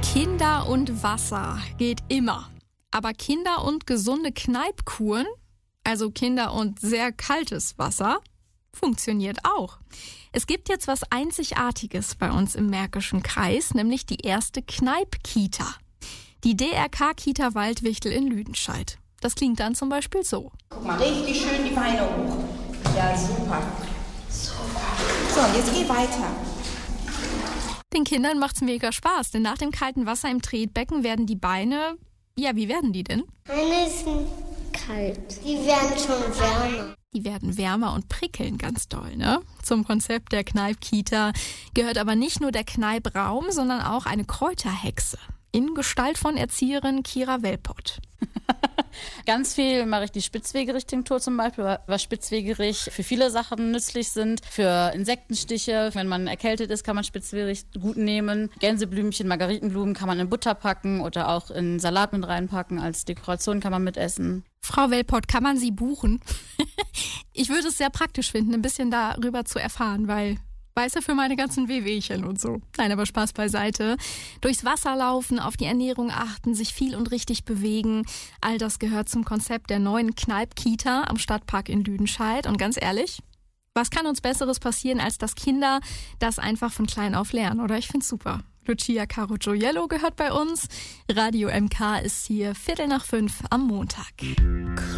Kinder und Wasser geht immer. Aber Kinder und gesunde Kneippkuren, also Kinder und sehr kaltes Wasser, funktioniert auch. Es gibt jetzt was Einzigartiges bei uns im Märkischen Kreis, nämlich die erste Kneipp-Kita. Die DRK-Kita Waldwichtel in Lüdenscheid. Das klingt dann zum Beispiel so. Guck mal, richtig schön die Beine hoch. Ja, super. Super. So, jetzt geh weiter. Den Kindern macht's mega Spaß, denn nach dem kalten Wasser im Tretbecken werden die Beine, ja, wie werden die denn? Meine sind kalt. Die werden schon wärmer. Die werden wärmer und prickeln ganz doll, ne? Zum Konzept der Kneipp-Kita gehört aber nicht nur der Kneipp-Raum, sondern auch eine Kräuterhexe in Gestalt von Erzieherin Kira Welpott. Ganz viel mache ich die Spitzwegerich-Tinktur zum Beispiel, was Spitzwegerich für viele Sachen nützlich sind. Für Insektenstiche, wenn man erkältet ist, kann man Spitzwegerich gut nehmen. Gänseblümchen, Margaritenblumen kann man in Butter packen oder auch in Salat mit reinpacken. Als Dekoration kann man mitessen. Frau Welpott, kann man Sie buchen? Ich würde es sehr praktisch finden, ein bisschen darüber zu erfahren, weil weiß ja für meine ganzen Wehwehchen und so. Nein, aber Spaß beiseite. Durchs Wasser laufen, auf die Ernährung achten, sich viel und richtig bewegen. All das gehört zum Konzept der neuen Kneipp-Kita am Stadtpark in Lüdenscheid. Und ganz ehrlich, was kann uns Besseres passieren, als dass Kinder das einfach von klein auf lernen, oder? Ich find's super. Lucia Caro Gioiello gehört bei uns. Radio MK ist hier 4:45 am Montag.